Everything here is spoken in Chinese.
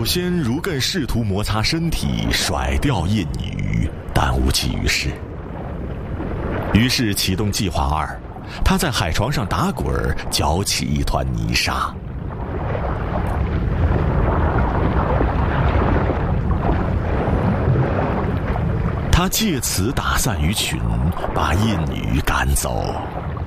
首先如艮试图摩擦身体甩掉印女，但无济于事。于是启动计划2，他在海床上打滚，搅起一团泥沙。他借此打散鱼群，把印女赶走。